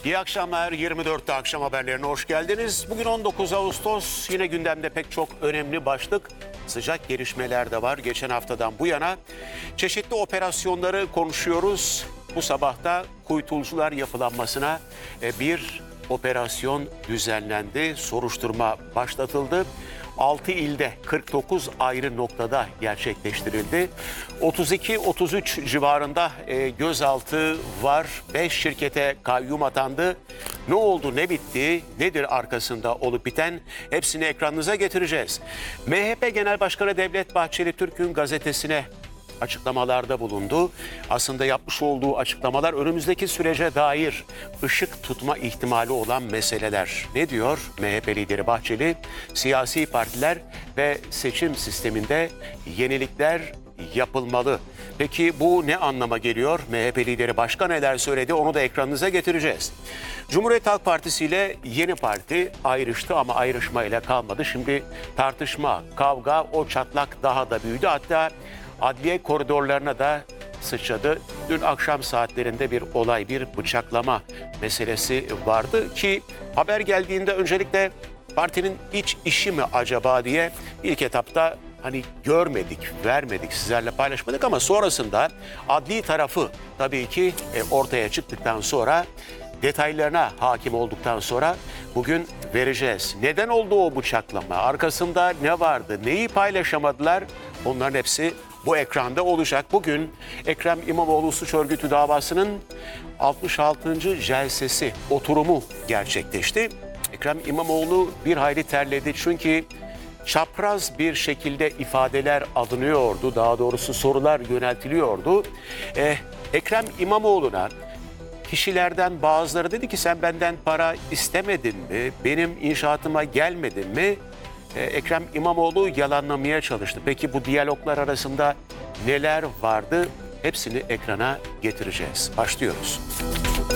İyi akşamlar. 24'te akşam haberlerine hoş geldiniz. Bugün 19 Ağustos. Yine gündemde pek çok önemli başlık, sıcak gelişmeler de var. Geçen haftadan bu yana çeşitli operasyonları konuşuyoruz. Bu sabah da kuytulcular yapılanmasına bir operasyon düzenlendi. Soruşturma başlatıldı. 6 ilde 49 ayrı noktada gerçekleştirildi. 32-33 civarında gözaltı var. 5 şirkete kayyum atandı. Ne oldu, ne bitti, nedir arkasında olup biten, hepsini ekranınıza getireceğiz. MHP Genel Başkanı Devlet Bahçeli Türk'ün gazetesine açıklamalarda bulundu. Aslında yapmış olduğu açıklamalar önümüzdeki sürece dair ışık tutma ihtimali olan meseleler. Ne diyor MHP lideri Bahçeli? Siyasi partiler ve seçim sisteminde yenilikler yapılmalı. Peki bu ne anlama geliyor? MHP lideri başka neler söyledi? Onu da ekranınıza getireceğiz. Cumhuriyet Halk Partisi ile Yeni Parti ayrıştı ama ayrışmayla kalmadı. Şimdi tartışma, kavga, o çatlak daha da büyüdü. Hatta adliye koridorlarına da sıçradı. Dün akşam saatlerinde bir olay, bir bıçaklama meselesi vardı ki haber geldiğinde öncelikle partinin iç işi mi acaba diye ilk etapta görmedik, vermedik, sizlerle paylaşmadık ama sonrasında adli tarafı tabii ki ortaya çıktıktan sonra, detaylarına hakim olduktan sonra bugün vereceğiz. Neden oldu o bıçaklama? Arkasında ne vardı? Neyi paylaşamadılar? Bunların hepsi bu ekranda olacak. Bugün Ekrem İmamoğlu suç örgütü davasının 66. celsesi, oturumu gerçekleşti. Ekrem İmamoğlu bir hayli terledi çünkü çapraz bir şekilde ifadeler alınıyordu. Daha doğrusu sorular yöneltiliyordu. Ekrem İmamoğlu'na kişilerden bazıları dedi ki sen benden para istemedin mi? Benim inşaatıma gelmedin mi? Ekrem İmamoğlu yalanlamaya çalıştı. Peki bu diyaloglar arasında neler vardı? Hepsini ekrana getireceğiz. Başlıyoruz.